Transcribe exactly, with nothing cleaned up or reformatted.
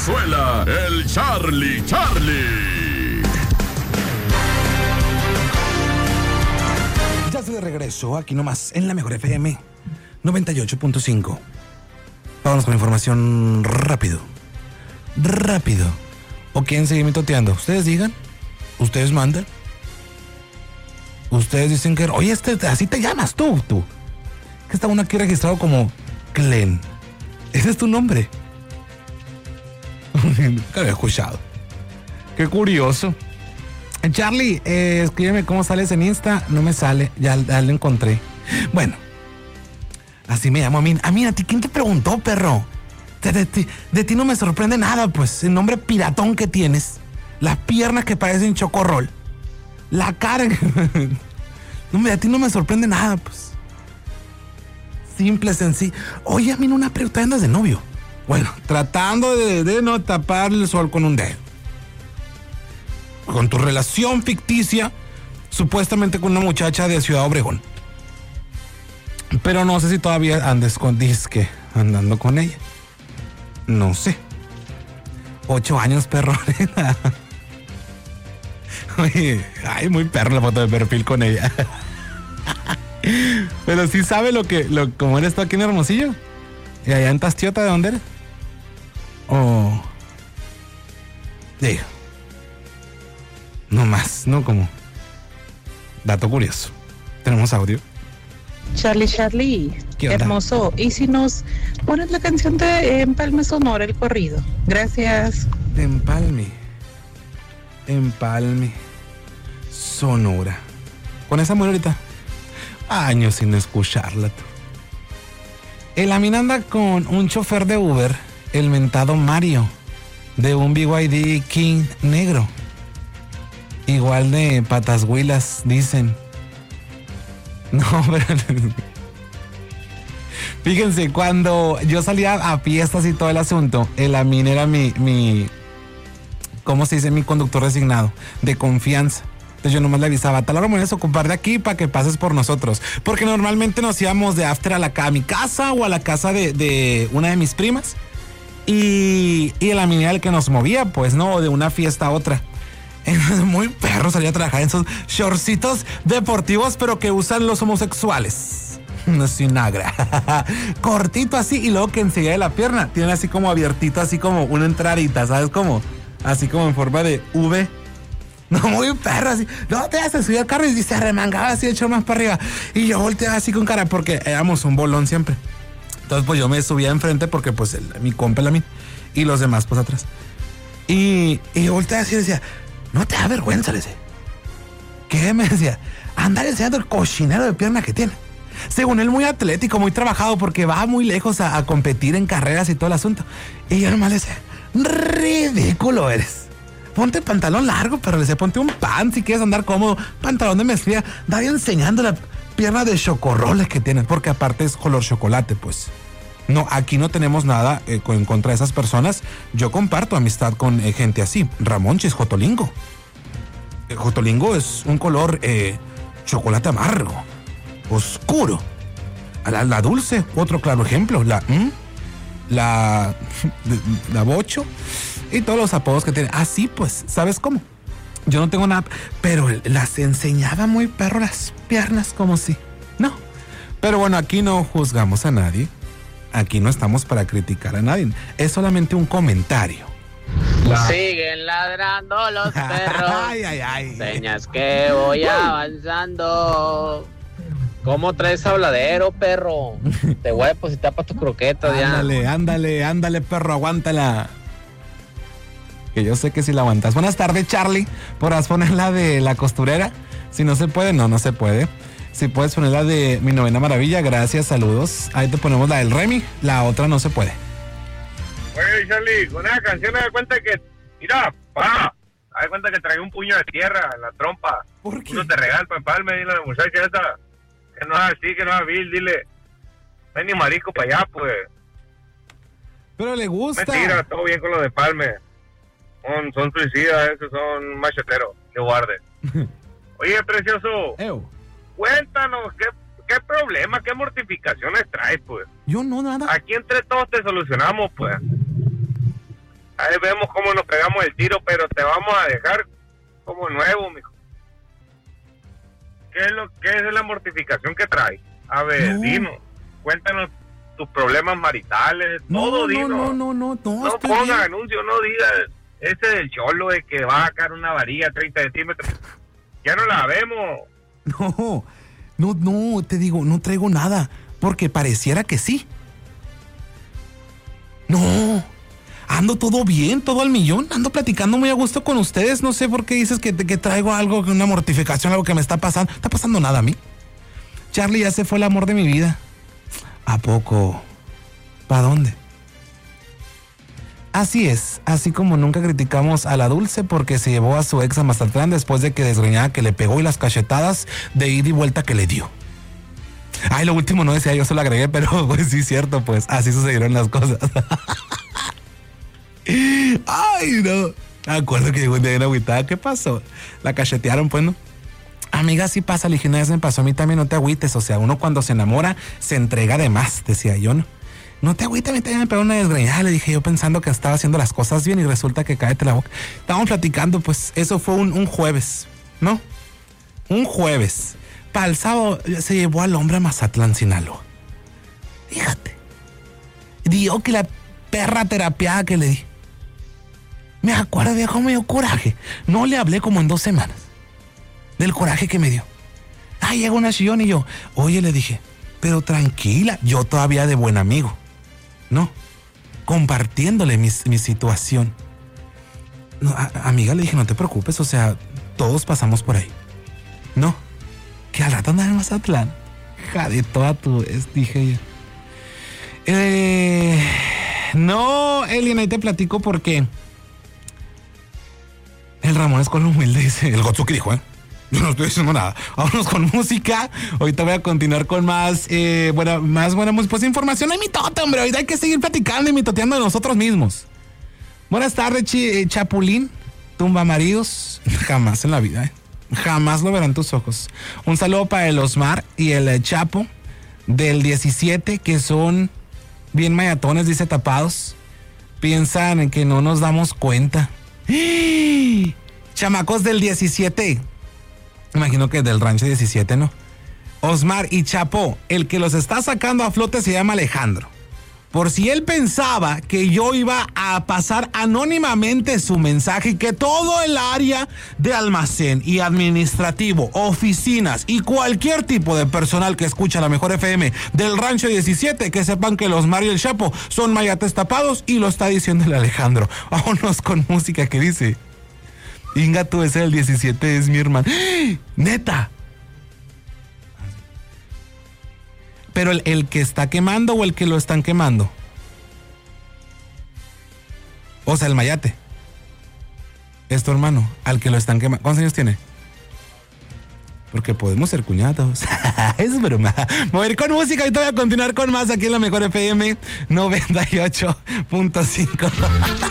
Venezuela, el Charlie Charlie. Ya estoy de regreso, aquí nomás, en la mejor F M noventa y ocho punto cinco. Vámonos con información rápido. Rápido. ¿O quieren seguir mitoteando? Ustedes digan. Ustedes mandan. Ustedes dicen que... Oye, este, así te llamas tú, tú. Que está uno aquí registrado como Glenn. Ese es tu nombre. Nunca lo he escuchado. Qué curioso. Charlie, eh, escríbeme cómo sales en Insta. No me sale, ya, ya lo encontré. Bueno, así me llamo a mí. A mí, ¿a ti quién te preguntó, perro? De, de, de, de ti no me sorprende nada, pues. El nombre piratón que tienes. Las piernas que parecen chocorrol. La cara. No, de ti no me sorprende nada, pues. Simple, sencillo. Oye, a mí no una pregunta, andas de novio. Bueno, tratando de, de no tapar el sol con un dedo. Con tu relación ficticia, supuestamente con una muchacha de Ciudad Obregón. Pero no sé si todavía andes con disque andando con ella. No sé. Ocho años, perro. Oye, ay, muy perro la foto de perfil con ella. Pero sí sabe lo que, lo, como eres tú aquí en Hermosillo. ¿Y allá en Tastiota de dónde eres? Oh. Digo. No más, no como dato curioso. Tenemos audio. Charlie, Charlie, hermoso. ¿Y si nos pones la canción de Empalme Sonora, el corrido? Gracias. De Empalme. Empalme Sonora. Con esa mujer ahorita. Años sin escucharla tú. El Amin anda con un chofer de Uber, el mentado Mario, de un B Y D King negro. Igual de patas huilas, dicen. No, pero... Fíjense, cuando yo salía a fiestas y todo el asunto, el Amin era mi, mi... ¿Cómo se dice? Mi conductor designado, de confianza. Entonces yo nomás le avisaba, a tal hora me voy a ocupar de aquí para que pases por nosotros. Porque normalmente nos íbamos de after a, la, a mi casa o a la casa de, de una de mis primas. Y, y el Amin era el que nos movía, pues, ¿no? De una fiesta a otra. Muy perro salía a trabajar en esos shortcitos deportivos, pero que usan los homosexuales. No soy nagra. Cortito así, y luego que enseguida de la pierna tiene así como abiertito, así como una entradita, ¿sabes cómo? Así como en forma de V. No, muy perro, así. No, te vas a subir al carro y se arremangaba así, echó más para arriba. Y yo volteaba así con cara, porque éramos un bolón siempre. Entonces, pues yo me subía enfrente porque, pues, el, mi compa, la mí, y los demás, pues, atrás. Y, y yo volteaba así y decía, no te da vergüenza, le decía. ¿Qué? Me decía, andar enseñando el cochinero de pierna que tiene. Según él, muy atlético, muy trabajado, porque va muy lejos a, a competir en carreras y todo el asunto. Y yo nomás le decía, ridículo eres. Ponte pantalón largo, pero le decía, ponte un pan si quieres andar cómodo. Pantalón de mezclilla. Dale enseñando la pierna de chocorroles que tienes, porque aparte es color chocolate, pues. No, aquí no tenemos nada eh, en contra de esas personas. Yo comparto amistad con eh, gente así. Ramonchis, Jotolingo. El Jotolingo es un color eh, chocolate amargo, oscuro. La, la dulce, otro claro ejemplo. La, ¿m? la, la bocho y todos los apodos que tiene. Así pues, ¿sabes cómo? Yo no tengo nada, pero las enseñaba muy perro las piernas como si. No. Pero bueno, aquí no juzgamos a nadie. Aquí no estamos para criticar a nadie. Es solamente un comentario. La... Siguen ladrando los perros. Ay, ay, ay. Señas que voy avanzando. ¿Cómo traes habladero, perro? Te voy a depositar para tu croqueta, ya. Ándale, ándale, ándale, perro, aguántala. Que yo sé que si la aguantas. Buenas tardes, Charlie. ¿Podrás poner la de la costurera? Si no se puede, no, no se puede. Si puedes poner la de Mi Novena Maravilla, gracias, saludos. Ahí te ponemos la del Remy, la otra no se puede. Oye, Charlie, con esa canción me da cuenta que, mira, pa, me da cuenta que trae un puño de tierra en la trompa. ¿Por qué? Uno te regala para empalme, dile a la muchacha esa, que no es así, que no es vil, dile, ven ni marisco para allá, pues. Pero le gusta. Mentira, todo bien con lo de Palme. Son, son suicidas, esos son macheteros, que guarde. Oye, precioso. Ew. Cuéntanos, ¿qué, qué problema, qué mortificaciones traes, pues? Yo no, nada. Aquí entre todos te solucionamos, pues. Ahí vemos cómo nos pegamos el tiro, pero te vamos a dejar como nuevo, mijo. ¿Qué es lo qué es la mortificación que trae? A ver, no. Dinos, cuéntanos tus problemas maritales, no, todo, no, dinos. No, no, no, no, no ponga anuncio, no diga ese del cholo de que va a sacar una varilla treinta centímetros. Ya no la vemos. No, no, no, te digo, no traigo nada, porque pareciera que sí. No, ando todo bien, todo al millón, ando platicando muy a gusto con ustedes, no sé por qué dices que, que traigo algo, una mortificación, algo que me está pasando. ¿Está pasando nada a mí? Charlie ya se fue el amor de mi vida. ¿A poco? ¿Para dónde? Así es, así como nunca criticamos a la Dulce porque se llevó a su ex a Mazatlán después de que desgreñada que le pegó y las cachetadas de ida y vuelta que le dio. Ay, lo último no decía, yo solo agregué, pero pues sí es cierto, pues así sucedieron las cosas. Ay, no. Acuerdo que llegó un día en agüitada, ¿qué pasó? La cachetearon, pues, ¿no? Amiga, sí pasa, le dije, una vez me pasó a mí también, no te agüites, o sea, uno cuando se enamora se entrega de más, decía yo, ¿no? No te agüites, a mí también me pegó una desgreñada, le dije yo pensando que estaba haciendo las cosas bien y resulta que cállate la boca. Estábamos platicando, pues eso fue un, un jueves, ¿no? Un jueves. Para el sábado se llevó al hombre a Mazatlán, Sinaloa. Fíjate. Digo que la perra terapiada que le di. Me acuerdo, viejo, me dio coraje. No le hablé como en dos semanas. Del coraje que me dio. Ah, llega una chillón y yo, oye, le dije, pero tranquila, yo todavía de buen amigo. No, compartiéndole mi, mi situación. No, a, amiga, le dije, no te preocupes, o sea, todos pasamos por ahí. No, que al rato andaba en Mazatlán. Ja, de toda tu vez, dije yo. Eh, no, Elian, ahí te platico porque el Ramón es con humilde, dice, el Gotsuki dijo, ¿eh? Yo no estoy diciendo nada. Vámonos con música. Ahorita voy a continuar con más, eh, buena, más buena pues, información. Ay, mi tote, hombre. Ahorita hay que seguir platicando y mitoteando de nosotros mismos. Buenas tardes, Ch- Chapulín. Tumba maridos. Jamás en la vida, ¿eh? Jamás lo verán tus ojos. Un saludo para el Osmar y el Chapo del diecisiete, que son bien mayatones, dice tapados. Piensan en que no nos damos cuenta. ¡Ah! Chamacos del diecisiete. Imagino que del rancho diecisiete, ¿no? Osmar y Chapo, el que los está sacando a flote se llama Alejandro. Por si él pensaba que yo iba a pasar anónimamente su mensaje y que todo el área de almacén y administrativo, oficinas y cualquier tipo de personal que escucha la mejor F M del rancho diecisiete, que sepan que los Osmar y el Chapo son mayates tapados, y lo está diciendo el Alejandro. Vámonos con música que dice... Inga, tú, ese del diecisiete es mi hermano. ¡Ah! ¡Neta! Pero el, el que está quemando o el que lo están quemando. O sea, el mayate. Es tu hermano, al que lo están quemando. ¿Cuántos años tiene? Porque podemos ser cuñados. Es broma. Voy a ir con música y te voy a continuar con más aquí en la mejor F M noventa y ocho punto cinco.